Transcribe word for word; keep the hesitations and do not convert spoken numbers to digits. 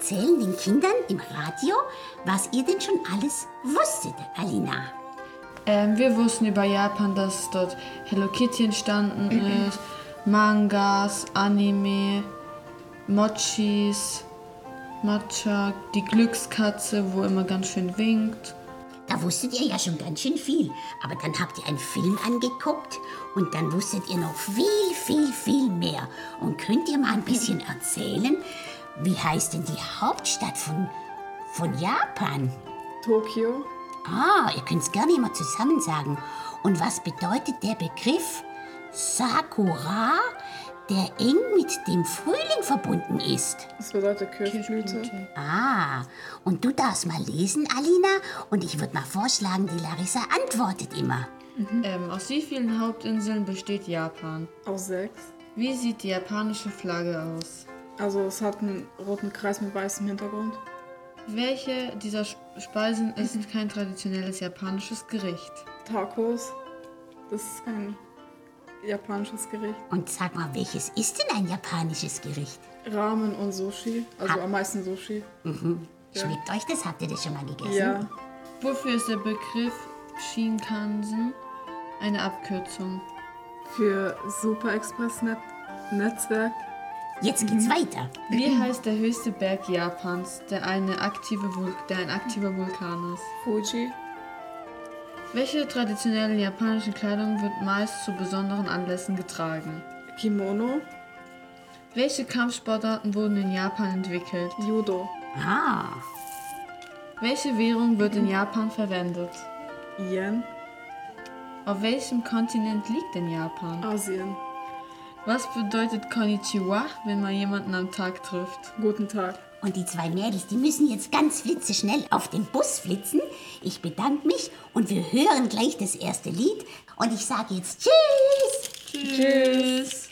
erzählen den Kindern im Radio, was ihr denn schon alles wusstet, Alina. Ähm, wir wussten über Japan, dass dort Hello Kitty entstanden ist, Mangas, Anime, Mochis, Matcha, die Glückskatze, wo immer ganz schön winkt. Da wusstet ihr ja schon ganz schön viel. Aber dann habt ihr einen Film angeguckt und dann wusstet ihr noch viel, viel, viel mehr. Und könnt ihr mal ein bisschen erzählen, wie heißt denn die Hauptstadt von, von Japan? Tokio. Ah, ihr könnt es gerne immer zusammen sagen. Und was bedeutet der Begriff Sakura, der eng mit dem Frühling verbunden ist? Das bedeutet Kirschblüte. Ah, und du darfst mal lesen, Alina. Und ich würde mal vorschlagen, die Larissa antwortet immer. Mhm. Ähm, aus wie vielen Hauptinseln besteht Japan? Aus sechs. Wie sieht die japanische Flagge aus? Also es hat einen roten Kreis mit weißem Hintergrund. Welche dieser Speisen ist kein traditionelles japanisches Gericht? Tacos. Das ist kein japanisches Gericht. Und sag mal, welches ist denn ein japanisches Gericht? Ramen und Sushi. Also Ha. am meisten Sushi. Mhm. Ja. Schmeckt euch das? Habt ihr das schon mal gegessen? Ja. Wofür ist der Begriff Shinkansen eine Abkürzung? Für Super Express Net Netzwerk. Jetzt geht's weiter. Wie heißt der höchste Berg Japans, der, eine aktive Vul der ein aktiver Vulkan ist? Fuji. Welche traditionelle japanische Kleidung wird meist zu besonderen Anlässen getragen? Kimono. Welche Kampfsportarten wurden in Japan entwickelt? Judo. Ah, Welche Währung wird in Japan verwendet? Yen. Auf welchem Kontinent liegt denn Japan? Asien. Was bedeutet Konnichiwa, wenn man jemanden am Tag trifft? Guten Tag. und die zwei Mädels, die müssen jetzt ganz flitzeschnell auf den Bus flitzen. Ich bedanke mich und wir hören gleich das erste Lied. Und ich sage jetzt Tschüss. Tschüss.